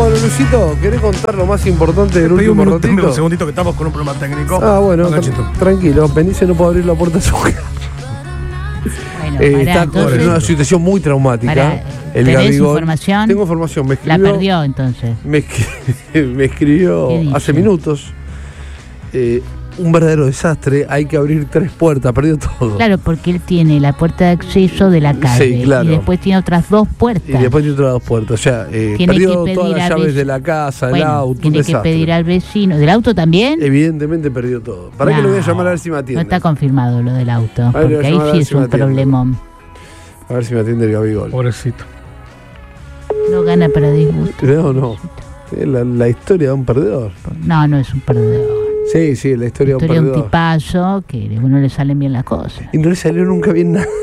Bueno, Luisito, ¿querés contar lo más importante del último ratito? Un segundito que estamos con un problema técnico. Ah, bueno, tranquilo. Benice no puede abrir la puerta a su casa. Bueno, está en una situación muy traumática. ¿Tenés información? Tengo información. Me escribió, la perdió entonces. Me escribió hace minutos. Un verdadero desastre. Hay que abrir 3 puertas. Perdió todo. Claro, porque él tiene la puerta de acceso de la calle. Sí, claro. Y después tiene otras 2 puertas. Y después tiene otras 2 puertas. O sea, perdió todas las llaves de la casa, el auto. Tiene que pedir al vecino. ¿Del auto también? Evidentemente perdió todo. ¿Para qué lo voy a llamar a ver si me atiende? No está confirmado lo del auto. Porque ahí sí es un problemón. A ver si me atiende el Gabigol. Pobrecito. No gana para disgusto. No. La historia de un perdedor. No es un perdedor. Sí, la historia de un perdedor. Un tipazo que a uno le salen bien las cosas. Y no le salió nunca bien nada.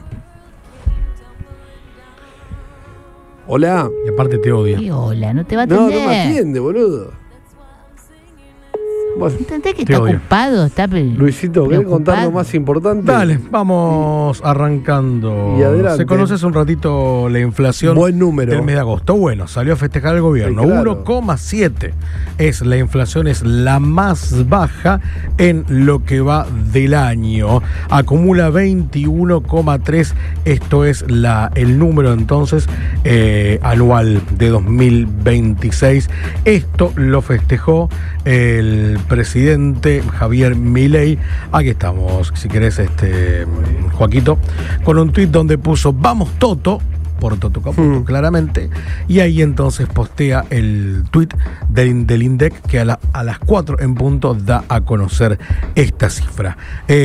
Hola. Y aparte te odia. ¿Qué hola? No te va a atender. No me atiende, boludo. Bueno, ¿entendés que está ocupado? Está Luisito, ¿querés contar lo más importante? Dale, vamos arrancando. Y adelante. Se conoce hace un ratito la inflación. Buen número. Del mes de agosto. Bueno, salió a festejar el gobierno. Sí, claro. 1,7 es la inflación, es la más baja en lo que va del año. Acumula 21,3. Esto es el número entonces anual de 2026. Esto lo festejó el presidente Javier Milei. Aquí estamos, si querés, Joaquito, con un tuit donde puso "Vamos Toto", por Toto Caputo, claramente, y ahí entonces postea el tuit del INDEC que a las 4 en punto da a conocer esta cifra.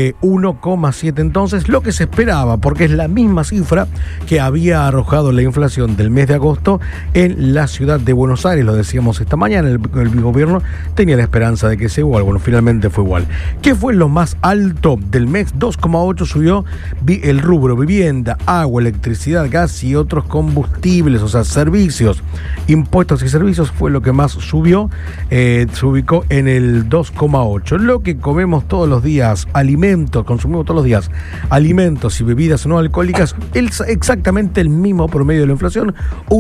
1,7 entonces, lo que se esperaba, porque es la misma cifra que había arrojado la inflación del mes de agosto en la ciudad de Buenos Aires, lo decíamos esta mañana, el gobierno tenía la esperanza de que sea igual, bueno, finalmente fue igual. ¿Qué fue lo más alto del mes? 2,8 subió el rubro vivienda, agua, electricidad, gas y otros combustibles, o sea, servicios, impuestos y servicios fue lo que más subió, se ubicó en el 2,8. Lo que comemos todos los días, consumimos todos los días, alimentos y bebidas no alcohólicas, exactamente el mismo promedio de la inflación,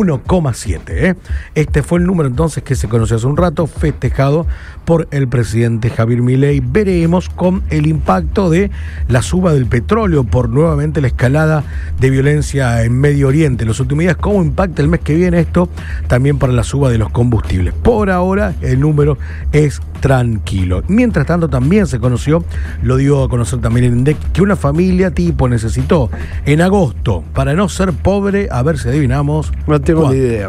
1,7. Este fue el número entonces que se conoció hace un rato, festejado por el presidente Javier Milei. Veremos con el impacto de la suba del petróleo por nuevamente la escalada de violencia en Medio Oriente en los últimos días, cómo impacta el mes que viene esto también para la suba de los combustibles. Por ahora el número es tranquilo. Mientras tanto también se conoció, lo dio a conocer también el INDEC, que una familia tipo necesitó en agosto, para no ser pobre, a ver si adivinamos. No tengo ni idea.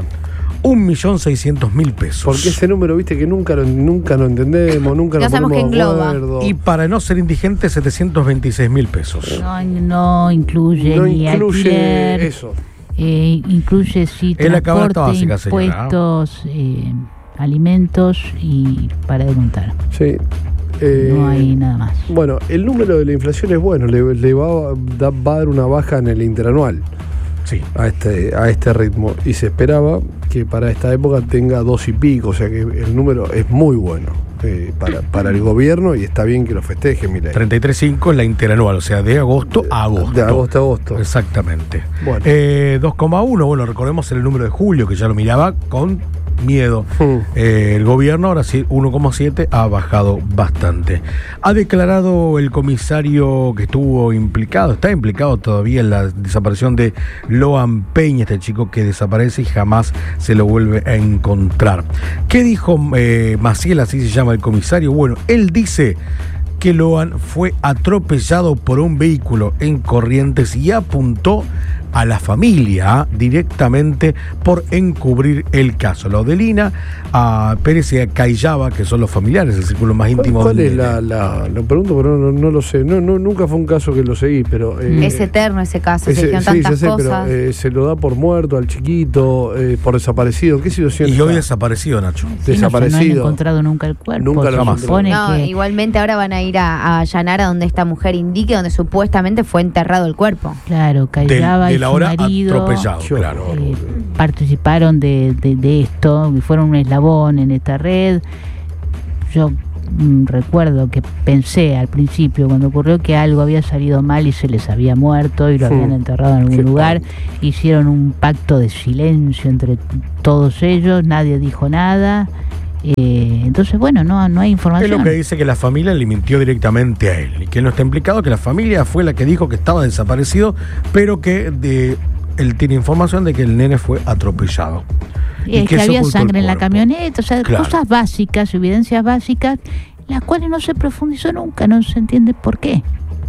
1.600.000 pesos. Porque ese número, viste, que nunca lo entendemos, nunca lo sabemos qué engloba. Y para no ser indigente, 726.000 pesos. No incluye ni alquiler, eso. Incluye sí transporte, básica, impuestos, alimentos y para de contar. Sí. No hay nada más. Bueno, el número de la inflación es bueno, le va a dar una baja en el interanual. Sí. A este ritmo. Y se esperaba que para esta época tenga 2 y pico, o sea que el número es muy bueno para el gobierno y está bien que lo festeje, Milei. 33,5 es la interanual, o sea, de agosto a agosto. De agosto a agosto. Exactamente. Bueno. 2,1, bueno, recordemos el número de julio, que ya lo miraba con miedo. El gobierno, ahora sí, 1,7 ha bajado bastante. Ha declarado el comisario que está implicado todavía en la desaparición de Loan Peña, este chico que desaparece y jamás se lo vuelve a encontrar. ¿Qué dijo Maciel, así se llama el comisario? Bueno, él dice que Loan fue atropellado por un vehículo en Corrientes y apuntó a la familia directamente por encubrir el caso. Lo de Lina, a Pérez y a Cayaba, que son los familiares, el círculo más íntimo. ¿Cuál es lo pregunto, pero no lo sé. Nunca fue un caso que lo seguí, pero... es eterno ese caso, se dijeron tantas cosas. Pero se lo da por muerto al chiquito, por desaparecido. ¿Qué situación y está? hoy desaparecido, Nacho. Sí, desaparecido. No han encontrado nunca el cuerpo. Nunca lo jamás. Igualmente ahora van a ir a allanar a donde esta mujer indique, donde supuestamente fue enterrado el cuerpo. Claro, Cayaba y su marido claro. Participaron de esto, fueron un eslabón en esta red. Yo recuerdo que pensé al principio cuando ocurrió que algo había salido mal y se les había muerto y lo habían enterrado en algún lugar. Hicieron un pacto de silencio entre todos ellos, nadie dijo nada. Entonces, bueno, no hay información. Es lo que dice que la familia le mintió directamente a él y que él no está implicado, que la familia fue la que dijo que estaba desaparecido, pero que él tiene información de que el nene fue atropellado. Y es que había sangre en la camioneta, o sea, claro, cosas básicas, evidencias básicas, las cuales no se profundizó nunca, no se entiende por qué.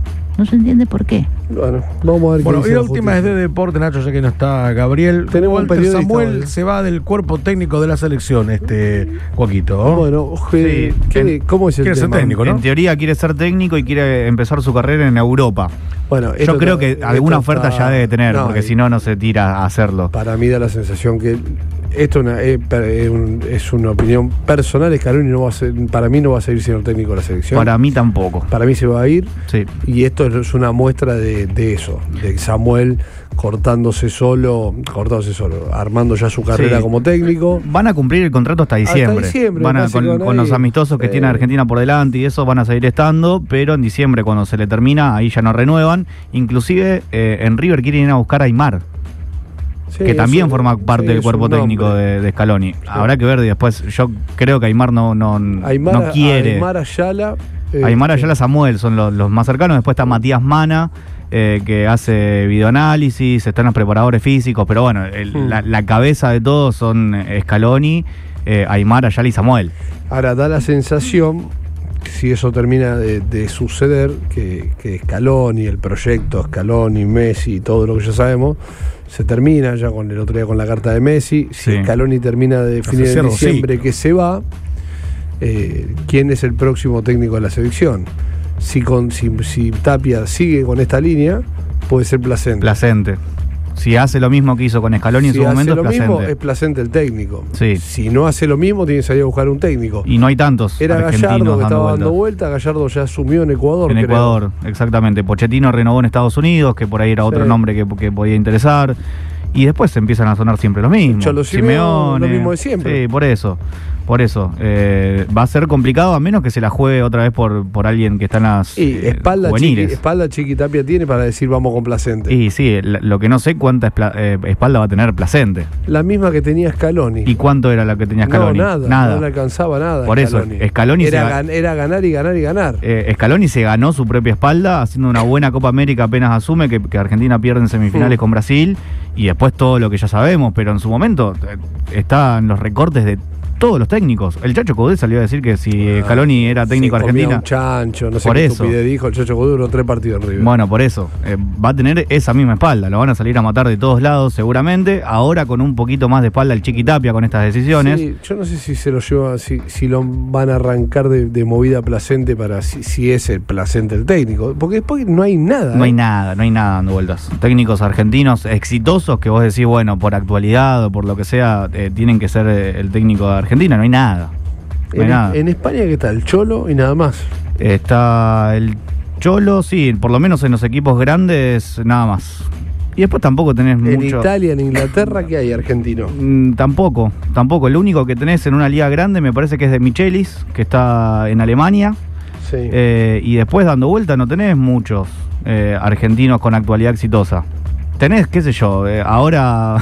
Bueno, vamos a ver. Bueno, y la última es de deporte, Nacho, ya que no está Gabriel. Tenemos un periodista. Samuel se va del cuerpo técnico de la selección, Joaquito. Bueno, ¿cómo es el tema? Quiere ser técnico, ¿no? En teoría quiere ser técnico y quiere empezar su carrera en Europa. Bueno, yo creo que alguna oferta ya debe tener, porque si no se tira a hacerlo. Para mí da la sensación que esto es una opinión personal. Scaloni para mí no va a seguir siendo técnico de la selección. Para mí tampoco. Para mí se va a ir. Sí. Y esto es una muestra de eso, de Samuel cortándose solo, armando ya su carrera como técnico. Van a cumplir el contrato hasta diciembre. Van con los amistosos que tiene Argentina por delante y eso van a seguir estando, pero en diciembre cuando se le termina, ahí ya no renuevan. Inclusive en River quieren ir a buscar a Aimar. Sí, que también forma parte del cuerpo técnico de Scaloni. Sí. Habrá que ver después. Yo creo que Aimar no quiere. Aimar Ayala. Aimar Ayala, Samuel son los más cercanos. Después está Matías Mana, que hace videoanálisis. Están los preparadores físicos. Pero bueno, la cabeza de todos son Scaloni, Aimar Ayala y Samuel. Ahora da la sensación, si eso termina de suceder, que Scaloni, el proyecto Scaloni, Messi, todo lo que ya sabemos, se termina ya con el otro día con la carta de Messi. Si Scaloni termina de definir en diciembre que se va, ¿quién es el próximo técnico de la selección? Si Tapia sigue con esta línea, puede ser Placente. Si hace lo mismo que hizo con Scaloni en su momento, es Placente el técnico. Sí. Si no hace lo mismo, tiene que salir a buscar un técnico. Y no hay tantos. Era Gallardo que estaba dando vuelta. Gallardo ya asumió en Ecuador. Ecuador, exactamente. Pochettino renovó en Estados Unidos, que por ahí era otro nombre que podía interesar. Y después empiezan a sonar siempre los mismos. Cholo Simeone, lo mismo de siempre. Sí, por eso. Va a ser complicado, a menos que se la juegue otra vez por alguien que está en las juveniles. Espalda Chiqui Tapia tiene para decir vamos con Placente. Y sí, lo que no sé cuánta espalda va a tener Placente. La misma que tenía Scaloni. ¿Y cuánto era la que tenía Scaloni? Nada. No le alcanzaba nada. Por Scaloni. Eso, Scaloni era ganar y ganar y ganar. Scaloni se ganó su propia espalda haciendo una buena Copa América apenas asume que Argentina pierde en semifinales con Brasil y después todo lo que ya sabemos, pero en su momento están los recortes de todos los técnicos. El Chacho Coudet salió a decir que si Scaloni era técnico argentino. Un chancho, no sé por qué eso estupidez dijo. El Chacho Coudet duró 3 partidos en River. Bueno, por eso. Va a tener esa misma espalda. Lo van a salir a matar de todos lados, seguramente. Ahora con un poquito más de espalda el Chiqui Tapia con estas decisiones. Sí, yo no sé si se lo lleva, si lo van a arrancar de movida Placente para si es el Placente el técnico. Porque después no hay nada. No hay nada dando vueltas. Técnicos argentinos exitosos que vos decís, bueno, por actualidad o por lo que sea, tienen que ser el técnico de Argentina. No hay nada. En España que está el Cholo y nada más. Está el Cholo, sí, por lo menos en los equipos grandes, nada más. Y después tampoco tenés mucho. En Italia, en Inglaterra, ¿qué hay argentino? Tampoco. Lo único que tenés en una liga grande me parece que es de Michelis, que está en Alemania. Sí. Y después dando vuelta no tenés muchos argentinos con actualidad exitosa. Tenés, qué sé yo, ahora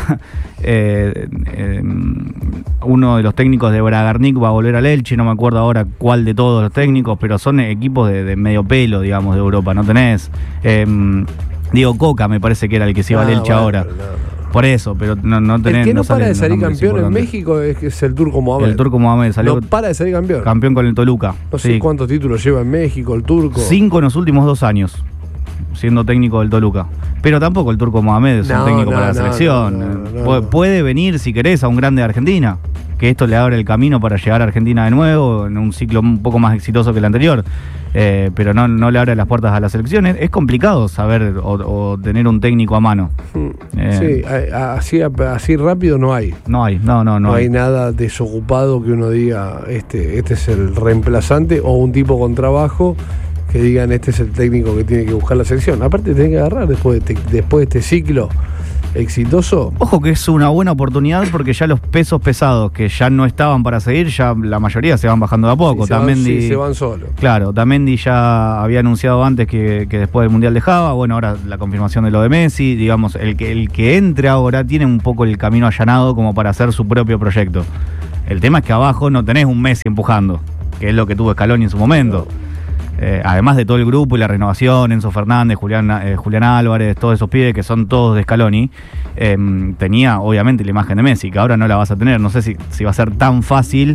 uno de los técnicos de Bragarnik va a volver al Elche, no me acuerdo ahora cuál de todos los técnicos, pero son equipos de medio pelo, digamos, de Europa. No tenés Diego Coca, me parece que era el que se iba al Elche ahora. Por eso, pero no tenés. El que no para de salir campeón en México es el Turco Mohamed. El Turco Mohamed salió. No para de salir campeón. Campeón con el Toluca. No sé cuántos títulos lleva en México el Turco. 5 en los últimos 2 años, siendo técnico del Toluca. Pero tampoco el Turco Mohamed es un técnico para la selección. Puede venir, si querés, a un grande de Argentina, que esto le abre el camino para llegar a Argentina de nuevo, en un ciclo un poco más exitoso que el anterior. Pero no le abre las puertas a las selecciones. Es complicado saber o tener un técnico a mano. Sí, así rápido no hay. No hay nada desocupado que uno diga, este es el reemplazante, o un tipo con trabajo que digan este es el técnico que tiene que buscar la selección. Aparte tiene que agarrar después de este ciclo, exitoso. Ojo que es una buena oportunidad porque ya los pesos pesados que ya no estaban para seguir, ya la mayoría se van bajando de a poco. Sí, se van solos. Claro, Tamendi ya había anunciado antes que después del Mundial dejaba. Bueno, ahora la confirmación de lo de Messi. Digamos, el que entre ahora tiene un poco el camino allanado como para hacer su propio proyecto. El tema es que abajo no tenés un Messi empujando, que es lo que tuvo Scaloni en su momento. Además de todo el grupo y la renovación, Enzo Fernández, Julián Álvarez, todos esos pibes que son todos de Scaloni, tenía obviamente la imagen de Messi, que ahora no la vas a tener. No sé si va a ser tan fácil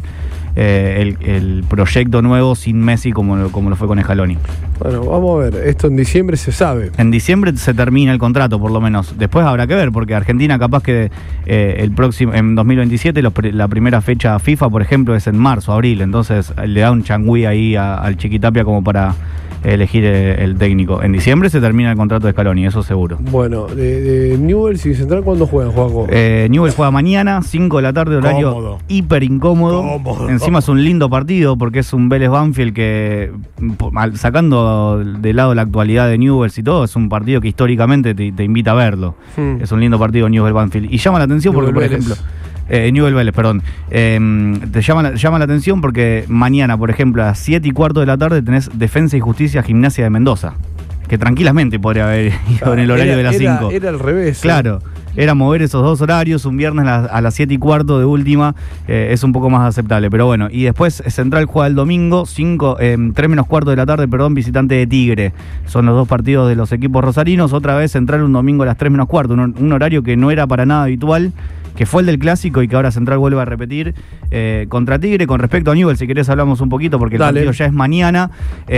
el proyecto nuevo sin Messi como lo fue con Scaloni. Bueno, vamos a ver, esto en diciembre se sabe. En diciembre se termina el contrato, por lo menos. Después habrá que ver, porque Argentina capaz que en 2027 la primera fecha FIFA, por ejemplo, es en marzo, abril. Entonces le da un changüí ahí al Chiquitapia como para elegir el técnico. En diciembre se termina el contrato de Scaloni, eso seguro. Bueno, de Newell's y Central, ¿cuándo juegan, Juaco? Newell's juega mañana, 5 de la tarde, horario Cómodo. Hiper incómodo. Encima es un lindo partido porque es un Vélez Banfield que, sacando de lado la actualidad de Newell's y todo, es un partido que históricamente te invita a verlo. Es un lindo partido Newell's Banfield. Y llama la atención porque, por ejemplo... Newell's Vélez, perdón. Te llama la atención porque mañana, por ejemplo, a las 7:15 de la tarde tenés Defensa y Justicia Gimnasia de Mendoza, que tranquilamente podría haber ido en el horario de las 5. Era al revés. Claro, era mover esos dos horarios, un viernes a las 7:15 de última, es un poco más aceptable, pero bueno. Y después Central juega el domingo, 3:15 de la tarde, visitante de Tigre. Son los dos partidos de los equipos rosarinos. Otra vez Central un domingo a las 3:15, un horario que no era para nada habitual, que fue el del Clásico y que ahora Central vuelve a repetir contra Tigre. Con respecto a Newell's, si querés hablamos un poquito porque el partido ya es mañana.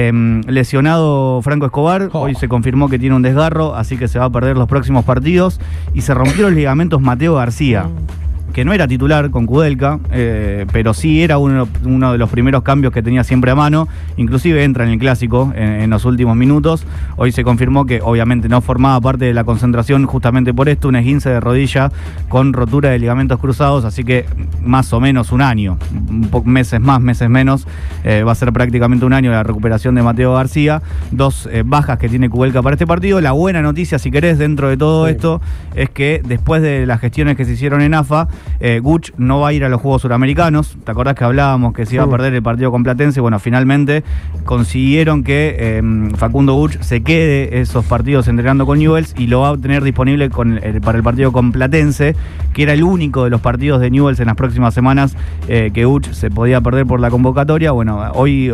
Lesionado Franco Escobar, hoy se confirmó que tiene un desgarro, así que se va a perder los próximos partidos. Y se rompió los ligamentos Mateo García, que no era titular con Kudelka, pero sí era uno de los primeros cambios que tenía siempre a mano. Inclusive entra en el Clásico en los últimos minutos. Hoy se confirmó que obviamente no formaba parte de la concentración justamente por esto, un esguince de rodilla con rotura de ligamentos cruzados, así que más o menos un año, meses más, meses menos, va a ser prácticamente un año la recuperación de Mateo García. Dos bajas que tiene Kudelka para este partido. La buena noticia, si querés, dentro de todo esto, es que después de las gestiones que se hicieron en AFA, Guch no va a ir a los Juegos Suramericanos. ¿Te acordás que hablábamos que se iba a perder el partido con Platense? Bueno, finalmente consiguieron que Facundo Guch se quede esos partidos entrenando con Newell's y lo va a tener disponible para el partido con Platense, que era el único de los partidos de Newell's en las próximas semanas que Guch se podía perder por la convocatoria. Bueno, hoy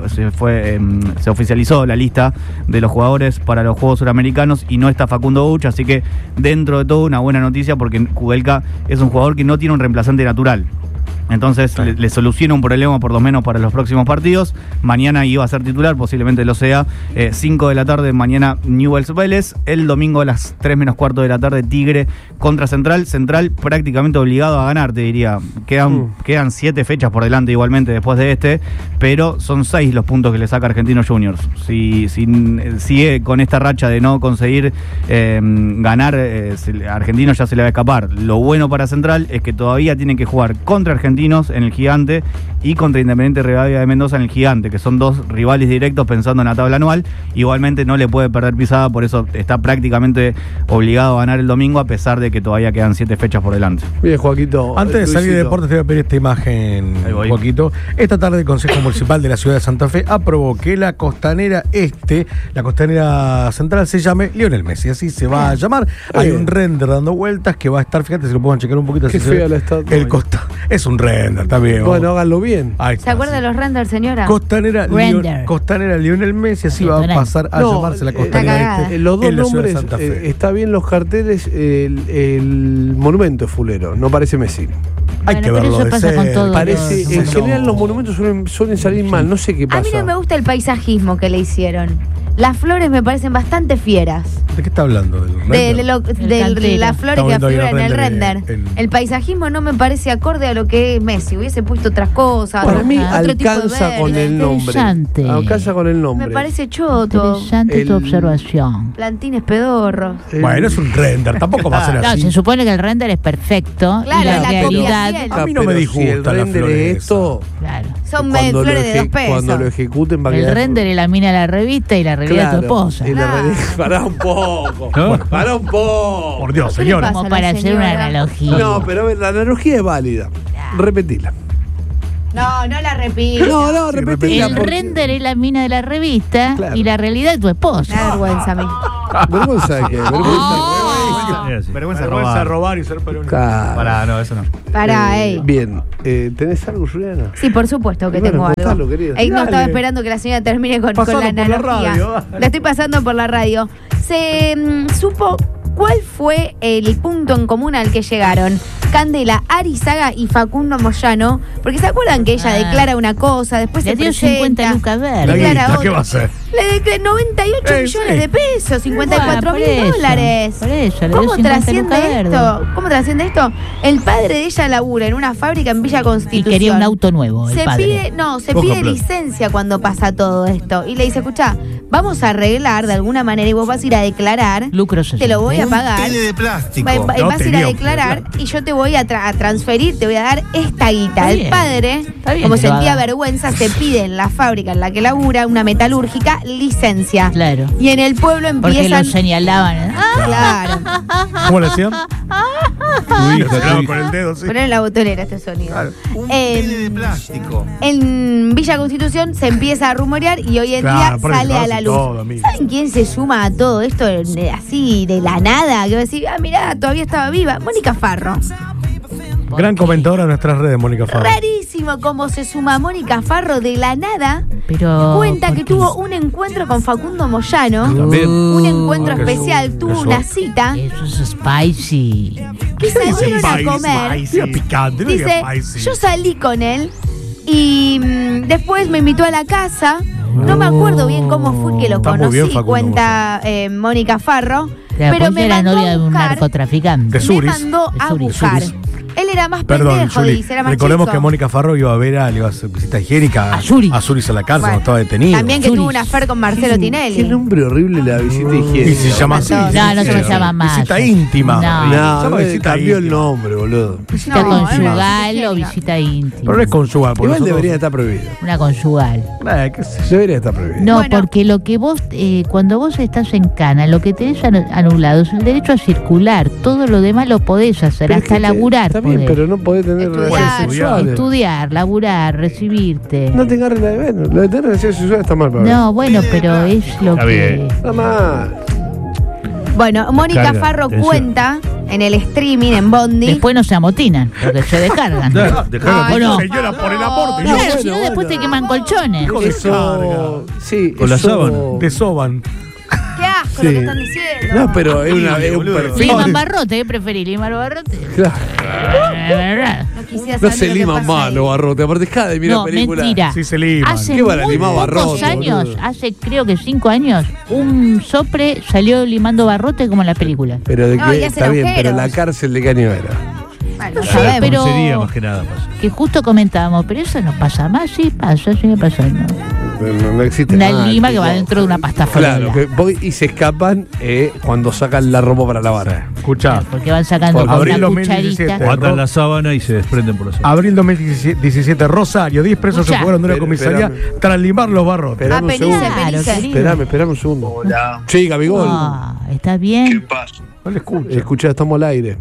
se oficializó la lista de los jugadores para los Juegos Suramericanos y no está Facundo Guch, así que dentro de todo una buena noticia porque Kudelka es un jugador que no tiene un reemplazante natural. Entonces le soluciona un problema por lo menos para los próximos partidos. Mañana iba a ser titular, posiblemente lo sea. 5 de la tarde mañana Newell's Vélez. El domingo a las 3:15 de la tarde Tigre contra Central. Central prácticamente obligado a ganar, te diría. Quedan 7 fechas por delante igualmente después de pero son 6 los puntos que le saca Argentinos Juniors. Si sigue con esta racha de no conseguir ganar, Argentinos ya se le va a escapar. Lo bueno para Central es que todavía tienen que jugar contra Argentinos en el Gigante y contra Independiente Rivadavia de Mendoza en el Gigante, que son dos rivales directos pensando en la tabla anual. Igualmente no le puede perder pisada, por eso está prácticamente obligado a ganar el domingo, a pesar de que todavía quedan 7 fechas por delante. Bien, Joaquito. Antes de salir de deportes, te voy a pedir esta imagen, Joaquito. Esta tarde el Consejo Municipal de la Ciudad de Santa Fe aprobó que la costanera la costanera central, se llame Lionel Messi, así se va a llamar. Hay un render dando vueltas que va a estar, fíjate si lo pueden checar un poquito. Qué fea la estatua. El costa es un render, está bien. Bueno, háganlo bien. ¿Se acuerda de los renders, señora? Costanera Lionel Messi, así va a pasar a llamarse la costanera. Los dos nombres, está bien los carteles, el monumento es fulero, no parece Messi. Hay que verlo eso pasa con todo. En general los monumentos suelen salir mal, no sé qué pasa. A mí no me gusta el paisajismo que le hicieron. Las flores me parecen bastante fieras. ¿De qué está hablando? De las flores que afloran en el render. El paisajismo no me parece acorde a lo que es Messi. Hubiese puesto otras cosas. Para mí alcanza con el nombre. Alcanza con el nombre. Me parece choto. Interesante tu observación. Plantines pedorros. Bueno, es un render, tampoco va a ser así. No, se supone que el render es perfecto. Claro, y la realidad. A mí no me disgusta si el render la es esto. Claro. Son flores de 2 pesos. Cuando lo ejecuten va a quedar... El render es la mina de la revista y la realidad es tu esposa. Y pará un poco. Pará un poco. Por Dios, señora. Como para hacer una analogía. No, pero a ver, la analogía es válida. Repetila. No la repito. No, repetila. El render es la mina de la revista y la realidad es tu esposa. Me da vergüenza a mí. ¿Vergüenza de qué? Vergüenza robar y ser peronista. Pará, no, eso no. Pará, Bien, ¿tenés algo, Juliana? Sí, por supuesto que tengo algo. Contalo, querida. No estaba esperando que la señora termine con la analogía. La estoy pasando por la radio. Se supo cuál fue el punto en común al que llegaron Candela Arizaga y Facundo Moyano, porque se acuerdan que ella declara una cosa, después se dio presenta, 50 lucas verdes. declara otra. ¿Qué va a hacer? Le declaró 98 millones de pesos, 54.000 dólares. Por eso, ¿Cómo trasciende esto? ¿Cómo trasciende esto? El padre de ella labura en una fábrica en Villa Constitución. Y quería un auto nuevo, el se padre. pide licencia cuando pasa todo esto. Y le dice, escuchá, vamos a arreglar de alguna manera y vos vas a ir a declarar. Lucros. Te lo voy a pagar. Pene de plástico. Vas a ir a declarar y yo te voy a transferir, te voy a dar esta guita. El padre, como sentía vergüenza, se pide en la fábrica en la que labura, una metalúrgica, licencia. Claro. Y en el pueblo empiezan... Porque lo señalaban. Claro. ¿Cómo le hacían? Con el dedo, sí. Poner en la botonera este sonido. Claro. Un pene de plástico. En Villa Constitución se empieza a rumorear y hoy en día sale a la luz. ¿Saben quién se suma a todo esto así de la nada? Que va a decir, mirá, todavía estaba viva. Mónica Farro. Gran comentadora en nuestras redes, Mónica Farro. Rarísimo cómo se suma Mónica Farro de la nada. Pero cuenta que tuvo un encuentro con Facundo Moyano. Un encuentro especial. Tuvo una cita. Eso es spicy. Que salieron a comer. Dice, yo salí con él y después me invitó a la casa. No me acuerdo bien cómo fue que lo conocí, cuenta Mónica Farro. Pero me era mandó novia de un buscar, narcotraficante. me mandó a buscar. Él era más pendejo, dice, era más recordemos chico. que Mónica Farro iba a ver le iba a hacer visita higiénica a Zurich a la cárcel, no estaba detenido. También que tuvo una affair con Marcelo Tinelli. Qué nombre horrible la visita higiénica. Y se llama así. No se llama más. Visita íntima. No, cambió el nombre, boludo. Visita conyugal o visita íntima. Pero no es conyugal. Igual debería estar prohibido. Una conyugal. Debería estar prohibido. No, porque lo que vos, cuando vos estás en cana, lo que tenés anulado es el derecho a circular. Todo lo demás lo podés hacer, pero hasta laburar. Está bien, pero no podés tener relaciones sexuales. Estudiar, laburar, recibirte. No tengas relaciones. Lo de tener relaciones sexuales está mal, Pablo. No, bueno, pero es lo está que... Bien. Está mal. Bueno, Mónica Farro cuenta en el streaming, en Bondi. Después no se amotinan, porque se descargan. Señora, por el amor de Dios. Si no, después te queman colchones. Eso, sí, con la sábana. Desoban. Qué asco lo que están diciendo. No, pero es un perfil. Liman Barrote, ¿qué preferís? ¿Limar Barrote? Claro. No se liman más los barrotes. Aparte, cada de mira película. Mentira. Sí se liman. Hace ¿Qué van a muy limar pocos barrote, años, boludo? hace creo que 5 años, un sopre salió limando barrote como en la película. Pero de No, y qué hacen está bien, pero agujeros. la cárcel de qué año era. Bueno, Sí, sabemos. pero más que nada pasa. que justo comentábamos, pero eso no pasa más, sí pasa, sigue pasando. No existe Una nada, lima que tipo. va dentro de una pasta fría. Claro, que voy y se escapan cuando sacan la ropa para lavar. Escuchá. Porque van sacando Por con abril una 2017. cucharita. Matan la sábana y se desprenden por la sábana. Abril 2017, Rosario, 10 presos se fueron de una Pero, comisaría tras limar los barrotes. Esperame un segundo. Claro, Esperame un segundo. Hola. Sí, Gabigol. ¿Estás ¿Qué bien? pasa? No le escucho. Escuchá, estamos al aire.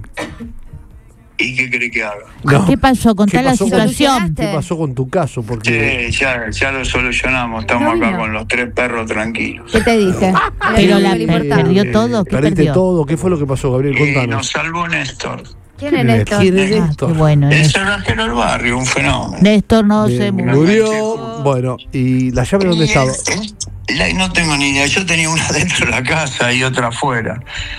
¿Y qué querés que haga? No. ¿Qué pasó? Contá ¿Qué la pasó con- situación. ¿Qué pasó con tu caso? Porque Ya lo solucionamos. Estamos acá con los 3 perros tranquilos. ¿Qué te dije? Pero la Era lo importante. perdió todo. ¿Qué perdiste perdió? todo. ¿Qué fue lo que pasó, Gabriel? Y Contanos. nos salvó Néstor. ¿Quién es Néstor? ¿Quién es Ah, Néstor? qué bueno. El cerrajero del barrio, un fenómeno. Néstor no se murió. Murió. Bueno, ¿y la llave dónde estaba? No tengo ni idea. Yo tenía una dentro de la casa y otra afuera.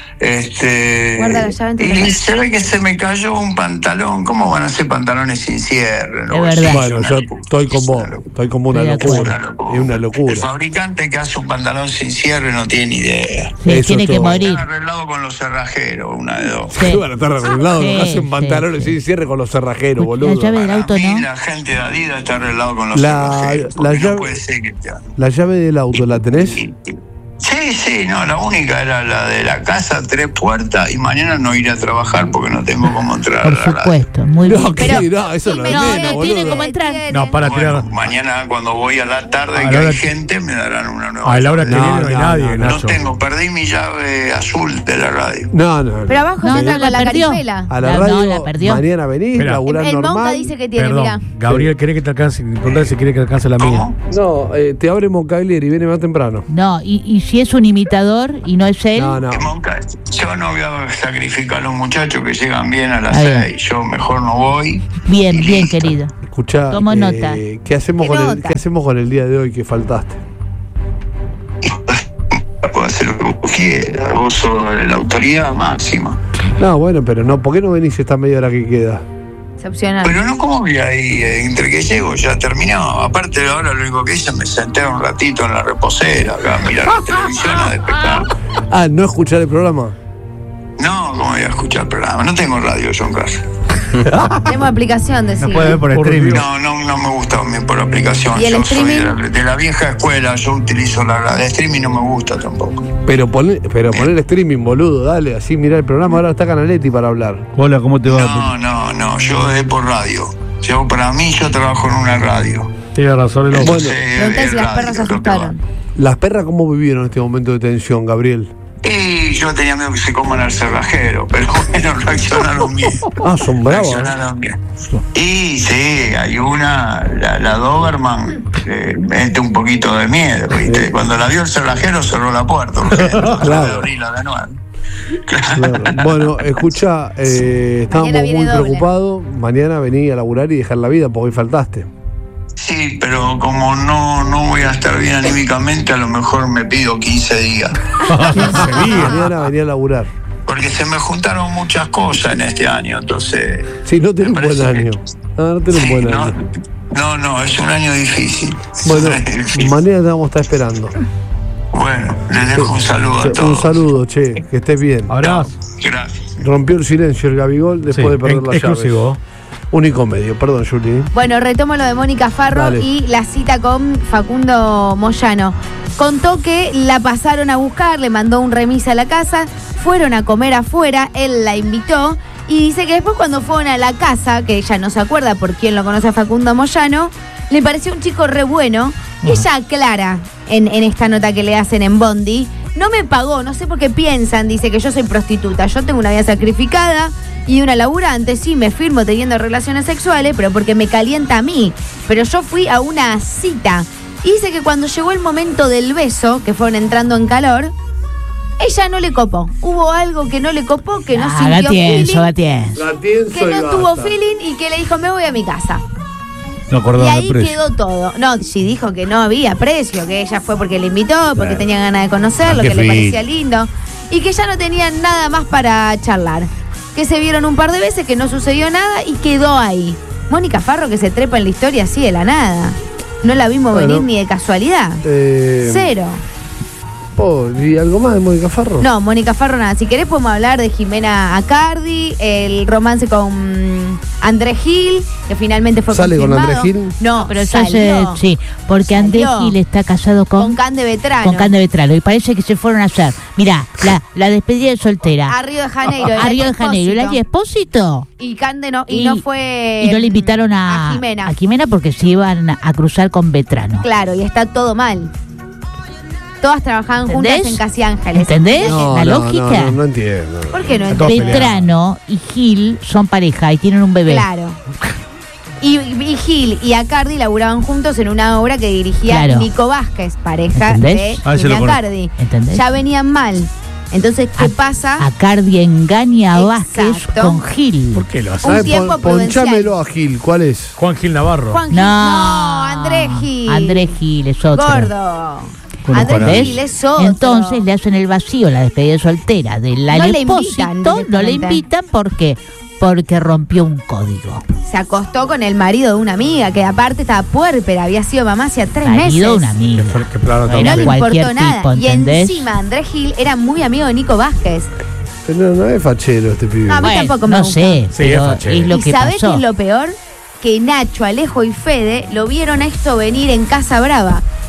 Guarda la llave entre Y las- se ve que se me cayó un pantalón. ¿Cómo van a ser pantalones sin cierre? Es verdad. Bueno, yo estoy con vos. Estoy como una Estoy de locura. Es una El locura. fabricante que hace un pantalón sin cierre no tiene ni idea. Sí, Eso tiene que todo. morir. Están arreglados con los cerrajeros, una de dos. Sí. ¿Qué van a estar arreglados? Sí, Hacen sí, pantalones sí. sin cierre con los cerrajeros, La boludo. llave del auto, Para mí, ¿no? la gente de Adidas está arreglado con los La- cerrajeros. la porque llave- no puede ser que te... ¿La llave del auto la tenés? Sí, no, la única era la de la casa, 3 puertas, y mañana no iré a trabajar porque no tengo cómo entrar. Por supuesto, muy bien. No, eso no es nena, no tiene boludo. cómo entrar. No, para tirar. Mañana cuando voy a la tarde A que la hay hora- gente me darán una nueva. A la hora que No, viene no hay no, nadie, no, Nacho. Perdí mi llave azul de la radio. No. Pero abajo No, está no, con la la perdió. caripela. A la No, radio, la perdió. mañana venís, Espera. laburás El Monca normal. dice que tiene, mira. Perdón, Gabriel, ¿querés que te alcance? Preguntale si quiere que alcance la mía. ¿Cómo? No, te abre Moncaglia y viene más temprano. No, y si es un imitador y no es él, No. Monca, yo no voy a sacrificar a los muchachos que llegan bien a las Ahí va. 6. Yo mejor no voy. bien, Y bien, listo. querido. Escuchá, Tomo nota. ¿qué hacemos ¿Qué ¿qué hacemos con el día de hoy que faltaste? Puedo hacer lo que vos quieras. Vos sos la autoridad máxima. No, bueno, pero no, ¿por qué no venís esta media hora que queda? Excepcional. Pero no, ¿cómo voy ahí? Entre que llego ya terminó. Aparte de ahora lo único que hice me senté un ratito en la reposera acá a mirar la televisión a despejar. Ah, ¿no escuchar el programa? No, ¿cómo voy a escuchar el programa? No tengo radio yo en casa. Tenemos aplicación, No decía. puede ver por Por streaming. Dios. No me gusta a mí por aplicación. ¿Y el Yo soy streaming? de la vieja escuela, yo utilizo la de streaming, no me gusta tampoco. Pero poner streaming, boludo, dale, así mirá el programa. Ahora está Canaletti para hablar. Hola, ¿cómo te va? No, yo es por radio. Para mí yo trabajo en una radio. Tiene razón el hombre. Bueno, Pregunté si las perras se asustaron. ¿Las perras cómo vivieron este momento de tensión, Gabriel? Y yo tenía miedo que se coman al cerrajero, pero bueno, reaccionaron bien. Ah, son bravos. ¿eh? Reaccionaron bien. Y sí, hay una, la Doberman, mete un poquito de miedo, ¿viste? Cuando la vio el cerrajero cerró la puerta, porque Claro. de abrirla de nuevo. Claro. Bueno, escucha, estábamos Mañana viene muy doble. preocupados. Mañana vení a laburar y dejar la vida porque hoy faltaste. Sí, pero como no voy a estar bien anímicamente, a lo mejor me pido 15 días. Mañana vení a laburar. Porque se me juntaron muchas cosas en este año, entonces... Sí, no tenés un Me buen parece año. que- No tenés un Sí, buen no, año. es un año difícil. Es Bueno, un año difícil. mañana te vamos a estar esperando. Bueno, les dejo un saludo a todos. Un saludo, che, que estés bien. Abrazo. Gracias. Rompió el silencio el Gabigol después Sí, de perder las llaves. exclusivo. Único medio, perdón, Juli. Bueno, retomo lo de Mónica Farro Dale. y la cita con Facundo Moyano. Contó que la pasaron a buscar, le mandó un remis a la casa, fueron a comer afuera, él la invitó y dice que después cuando fueron a la casa, que ella no se acuerda por quién lo conoce a Facundo Moyano, le pareció un chico re bueno. Ella aclara en esta nota que le hacen en Bondi, no me pagó, no sé por qué piensan, dice que yo soy prostituta, yo tengo una vida sacrificada y una laburante, sí, me firmo teniendo relaciones sexuales, pero porque me calienta a mí. Pero yo fui a una cita. Y dice que cuando llegó el momento del beso, que fueron entrando en calor, ella no le copó. Hubo algo que no le copó, que no sintió feeling, que no tuvo feeling y que le dijo, me voy a mi casa. No Y acordaba el ahí precio. quedó todo. No, sí dijo que no había precio, que ella fue porque le invitó, porque Bueno. tenía ganas de conocerlo, ¿A qué que le fui? parecía lindo. Y que ya no tenían nada más para charlar. Que se vieron un par de veces, que no sucedió nada y quedó ahí. Mónica Farro que se trepa en la historia así de la nada. No la vimos Bueno. venir ni de casualidad. Cero. ¿Y algo más de Mónica Farro? No, Mónica Farro nada. Si querés podemos hablar de Jimena Acardi, el romance con Andrés Gil, que finalmente fue ¿Sale con confirmado. Andrés Gil? No, pero salió. sí, porque Andrés Salió. Gil está casado Con con Cande Vetrano. Vetrano y parece que se fueron a hacer, mirá, la despedida de soltera A Río de Janeiro. a Río de Janeiro, el año Expósito. Y Cande no, y no fue. Y no le invitaron a Jimena. porque se iban a cruzar con Vetrano. Claro, y está todo mal. Todas trabajaban juntas ¿Entendés? en Casi Ángeles. ¿Entendés? No, la no, lógica. No entiendo. ¿Por qué no Todos entiendo? Vetrano y Gil son pareja y tienen un bebé. Claro. Y Gil y Acardi laburaban juntos en una obra que dirigía Claro. Nico Vázquez, pareja ¿Entendés? de Ah, ese lo Jimena conozco. Acardi. ¿Entendés? Ya venían mal. Entonces, ¿qué pasa? Acardi engaña a Vázquez Exacto. con Gil. ¿Por qué lo hace? Un ¿Sabes? tiempo prudencial. Ponchámelo a Gil, ¿cuál es? Juan Gil Navarro. Juan Gil. No, Andrés Gil. Andrés Gil es otro. Gordo. Conozco a Andrés nadie. Gil es otro. Entonces le hacen el vacío, la despedida soltera del No le Expósito. invitan No le directamente. invitan porque rompió un código. Se acostó con el marido de una amiga, que aparte estaba puérpera, había sido mamá hacía 3 meses. Marido de una amiga. Qué plano Bueno, Y no tan le feo. cualquier importó nada. tipo, y ¿entendés? encima Andrés Gil era muy amigo de Nico Vázquez. Pero no es fachero este pibe. No, a mí Bueno, tampoco me no gusta. sé, Sí, pero es fachero. es lo ¿Y que sabés qué pasó. es lo peor? Que Nacho, Alejo y Fede lo vieron a esto venir en Casa Brava.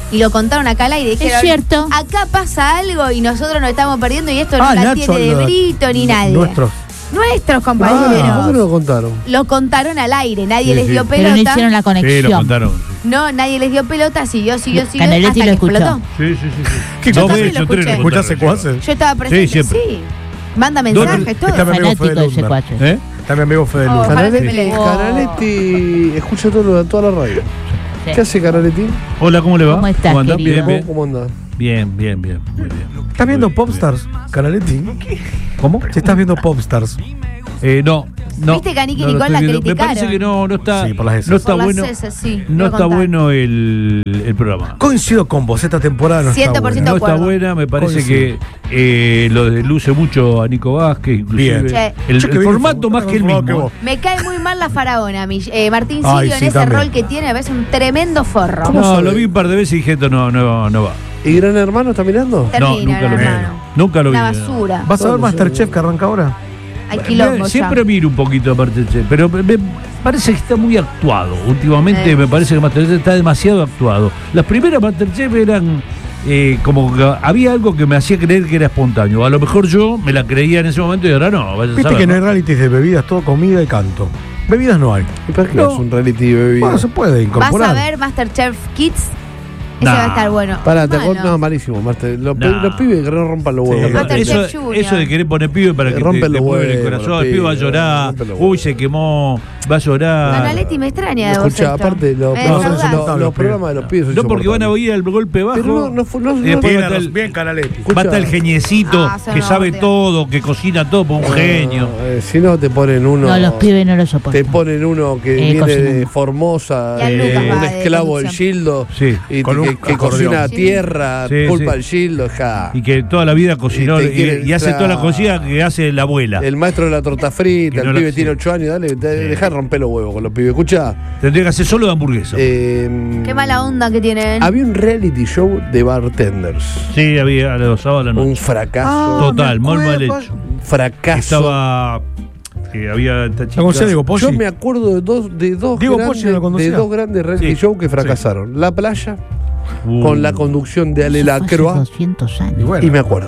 y lo contaron acá al aire. Dijeron, es cierto. Acá pasa algo y nosotros nos estamos perdiendo y esto no la Nacho, tiene de Brito ni nadie. Nuestros compañeros. ¿Cómo lo contaron? Lo contaron al aire, nadie les dio Pero pelota. no hicieron la conexión. Sí, lo contaron. No, nadie les dio pelota, siguió Canaletti hasta lo que escuchó. explotó. Sí. ¿Qué Yo Dos también veces, lo tres escuché. lo ¿Escuchás contaron. secuaces? Yo estaba presente, siempre. sí. Manda mensajes, todo. Está mi amigo Fanático Fede de ese Lundberg. cuate. Está mi amigo Fede Oh, Lundberg. ojalá Canaletti, que me le- Canaletti escucha toda la radio. Sí. ¿Qué hace Canaletti? Hola, ¿cómo le va? ¿Cómo estás, andan? querido? Bien, ¿Cómo anda? bien. Muy bien. ¿Estás viendo Popstars, Canaletti? ¿Cómo? Si estás viendo Popstars. No. Viste que a Nicky Nicole la estoy viendo. Me criticaron. parece que no está. Sí, por las S. No está Por las bueno. S, sí, No voy a está contar. bueno el programa. Coincido con vos, esta temporada no está 100% buena. No está acuerdo. buena, me parece Coincido. que lo desluce mucho a Nico Vázquez, inclusive. Bien. Che. El Yo que vi formato el más que el formato mismo. que vos. Me cae muy mal la faraona, Martín Ay, Sirio, en sí, ese también. rol que tiene, a veces un tremendo forro. ¿Cómo No, sabe? lo vi un par de veces y dije, esto no va. ¿Y Gran Hermano está mirando? Termina, nunca lo vi. hermano. Nunca lo vi. Una basura. ¿Vas a ver No, Masterchef que arranca ahora? Hay quilombo Siempre ya. miro un poquito de Masterchef, pero me parece que está muy actuado. Últimamente me parece que Masterchef está demasiado actuado. Las primeras Masterchef eran como que había algo que me hacía creer que era espontáneo. A lo mejor yo me la creía en ese momento y ahora no. Vaya a Viste saber, que no hay realities de bebidas, todo comida y canto. Bebidas no hay. ¿Y para qué No. es un reality de bebida? Bueno, se puede ¿Vas incorporar. a ver Masterchef Kids? Ese Nah. va a estar bueno. Pará, te Malo. acuerdas. No, malísimo. Los No. pibes que no rompan los huevos. Sí. Masterchef Eso, Junior. eso de querer poner pibe para que Rompen te los mueva el huevos, corazón, los el pibe va a pibes, llorar, rompen los huevos. uy, se quemó, va a llorar. Canaletti me extraña de vos Escuchá, esto. aparte, los Me programas defraudás. los programas de los pibes son No, porque van a insoportables. oír el golpe bajo. Pero no, y después Bien, va a estar el- bien Canaletti. Escucha. va a estar el geniecito Ah, son que una sabe hostia. todo, que cocina todo, por un genio. Si no, te ponen uno. No, los pibes no lo Te soportan. ponen uno que viene cocinando. de Formosa, Y a Lucas un va de esclavo del conducción. Gildo, Sí, y con un que acordeón. cocina a Sí. tierra, Sí, culpa sí. del Gildo, ja. Y que toda la vida cocinó Y te quieren, y hace claro. toda la cocina que hace la abuela. El maestro de la torta frita, Que no el la- pibe sí. tiene 8 años, dale, deja de romper los huevos con los pibes. Escucha, Tendría que hacer solo de hamburguesa. Qué mala onda que tienen. había un reality show de bartenders. Sí, había a los sábados a la Un noche. fracaso. Total, muy mal hecho. Un fracaso. Estaba. Había esta chica. ¿La conocés, Diego Poggi? Yo me acuerdo de dos Diego Poggi grandes, lo conducía. de dos grandes reality Sí, shows que fracasaron. La playa, con la conducción de Ale Eso fue hace Lacroix. 200 años. Y bueno. Y me acuerdo.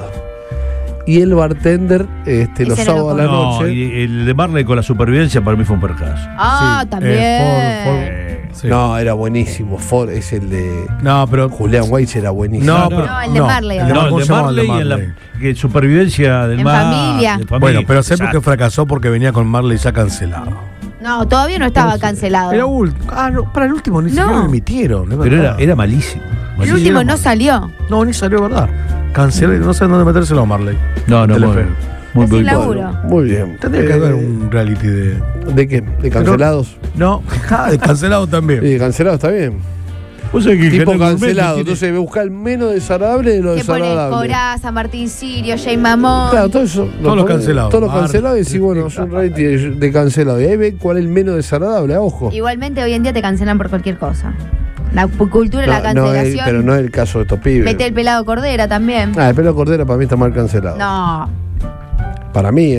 Y el bartender, los Ese no lo sábados a la No, noche. y el de Marley con la supervivencia para mí fue un fracaso. Ah, Sí, también. Sí. No, era buenísimo. Ford es el de No, pero. Julián Weitz, era buenísimo. No, No, pero. no, el de Marley, el ¿no? No, ¿cómo el de se llamaba el Marley y en la que supervivencia del En mar. familia. de familia. Bueno, pero sé porque Exacto. fracasó porque venía con Marley ya cancelado. No, todavía no estaba cancelado. Era no, para el último ni siquiera No. lo emitieron. es Pero verdad. era malísimo. El malísimo. último no salió. No, ni salió, ¿verdad? Cancelé, no sé dónde metérselo a Marley. No, Telefe. muy Sin muy laburo. Muy bien. Tendría que haber un reality de. ¿De qué? ¿De cancelados? No, de cancelado también. Sí, cancelados está bien. Vos sabés que el Tipo Canal Gourmet cancelado. tiene- Entonces buscar el menos desagradable de lo Que pone desagradable. Coraza, Martín Sirio, Jay Mamón. Claro, todo eso. Todos los cancelados. Todos los cancelados y decís, bueno, es un reality de cancelado. Y ahí ve cuál es el menos desagradable, a ojo. Igualmente hoy en día te cancelan por cualquier cosa. La cultura de la No, cancelación. pero no es el caso de estos pibes. Mete el pelado Cordera también. Ah, el pelo Cordera para mí está mal cancelado. No. Para mí,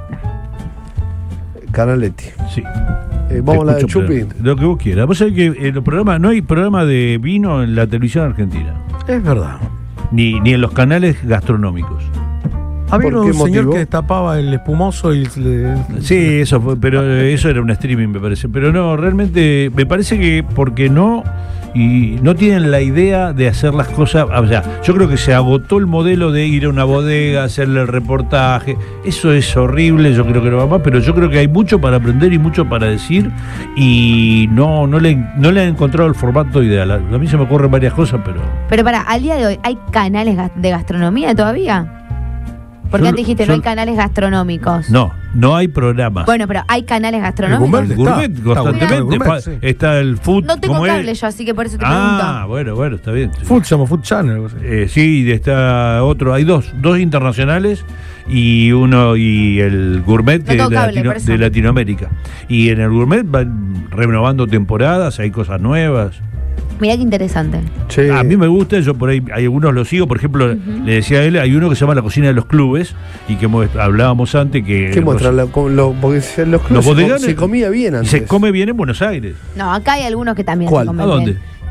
Canaletti. Sí. Vamos a la de Escucho, Chupi. pero lo que vos quieras. Vos sabés que en los programas, no hay programa de vino en la televisión argentina. Es verdad. Ni en los canales gastronómicos. Había ¿Por un qué señor motivo? que destapaba el espumoso y Sí, eso fue, pero eso era un streaming, me parece. Pero no, realmente me parece que porque no y no tienen la idea de hacer las cosas. O sea, yo creo que se agotó el modelo de ir a una bodega, hacerle el reportaje. Eso es horrible, yo creo que no va más, pero yo creo que hay mucho para aprender y mucho para decir y no le han encontrado el formato ideal. A mí se me ocurren varias cosas, pero Pero para, al día de hoy, ¿hay canales de gastronomía todavía? Porque Yo- antes dijiste, no yo- hay canales gastronómicos. no hay programas. Bueno, pero ¿hay canales El gastronómicos? gourmet. El gourmet Está constantemente. el gourmet, sí. Está el food. No tengo ¿cómo es? cable yo, así que por eso te Ah, pregunto. bueno, está bien. Food, se llama Food Channel. algo así. Sí, y está otro. Hay dos internacionales y uno y el gourmet No que tengo es cable, por eso. de Latinoamérica. Y en el gourmet van renovando temporadas, hay cosas nuevas. Mirá qué interesante. Che, A mí me gusta, yo por ahí hay algunos los sigo, por ejemplo, le decía a él, hay uno que se llama La Cocina de los Clubes y que hablábamos antes que ¿qué muestra? Porque en los clubes bodegones- se comía bien y antes. se come bien en Buenos Aires. No, acá hay algunos que también ¿Cuál? se comen ¿A dónde? bien.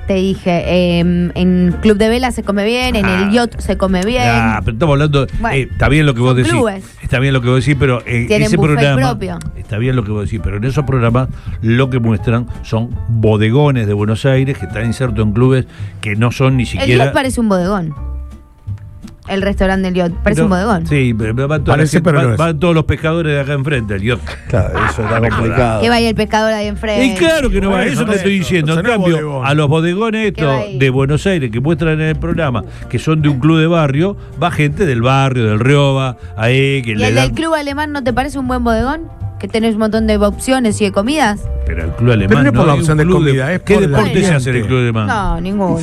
te dije, en Club de Vela se come bien, en el Yacht se come bien. Pero estamos hablando, Bueno, está bien lo que vos decís. clubes. Está bien lo que vos decís, pero en Tienen ese buffet programa. propio. Está bien lo que vos decís, pero en esos programas lo que muestran son bodegones de Buenos Aires que están insertos en clubes que no son ni El siquiera. Yacht parece un bodegón. El restaurante del Yacht parece un bodegón. Sí, pero van Parece, pero no es. van todos los pescadores de acá enfrente, el yacht. Claro, eso está complicado. Que vaya el pescador ahí enfrente. Y claro que no va, eso te estoy diciendo. En no es cambio, bodegón. a los bodegones Que va estos ahí. de Buenos Aires que muestran en el programa, que son de un club de barrio, va gente del barrio, del Rioba, ahí, que ¿Y le el dan. del club alemán no te parece un buen bodegón? Que tenés un montón de opciones y de comidas. Pero el club alemán. Pero no es por la hay un opción de club comida, es ¿Qué por el deporte se hace en el ambiente. club alemán? No, ninguno.